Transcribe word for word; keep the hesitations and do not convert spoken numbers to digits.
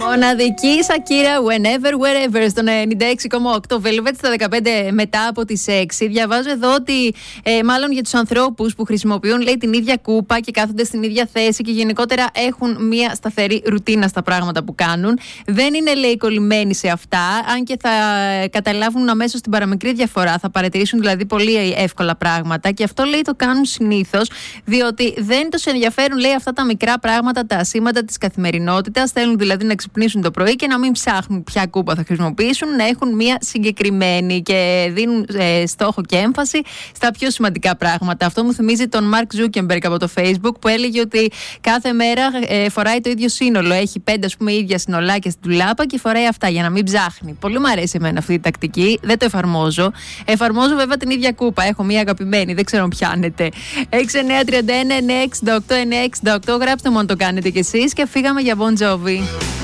Μοναδική Σακύρα, whenever, wherever, στον ενενήντα έξι κόμμα οκτώ Velvet, στα δεκαπέντε μετά από τις έξι. Διαβάζω εδώ ότι, ε, μάλλον για τους ανθρώπους που χρησιμοποιούν, λέει, την ίδια κούπα και κάθονται στην ίδια θέση και γενικότερα έχουν μια σταθερή ρουτίνα στα πράγματα που κάνουν. Δεν είναι, λέει, κολλημένοι σε αυτά, αν και θα καταλάβουν αμέσως την παραμικρή διαφορά. Θα παρατηρήσουν δηλαδή πολύ εύκολα πράγματα και αυτό, λέει, το κάνουν συνήθως, διότι δεν τους ενδιαφέρουν, λέει, αυτά τα μικρά πράγματα, τα ασήματα της καθημερινότητας. Θέλουν δηλαδή να ξυπνήσουν το πρωί και να μην ψάχνουν ποια κούπα θα χρησιμοποιήσουν, να έχουν μια συγκεκριμένη και δίνουν ε, στόχο και έμφαση στα πιο σημαντικά πράγματα. Αυτό μου θυμίζει τον Μαρκ Ζούκεμπεργκ από το Facebook, που έλεγε ότι κάθε μέρα ε, φοράει το ίδιο σύνολο. Έχει πέντε, ας πούμε, ίδια συνολάκια στην τουλάπα και φοράει αυτά για να μην ψάχνει. Πολύ μου αρέσει εμένα αυτή η τακτική. Δεν το εφαρμόζω. Εφαρμόζω βέβαια την ίδια κούπα. Έχω μια αγαπημένη, δεν ξέρω αν πιάνετε. έξι εννιά τρία ένα εννιά έξι οκτώ εννιά έξι οκτώ. Γράψτε μου αν το κάνετε κι εσείς και φύγαμε για Bon Jovi.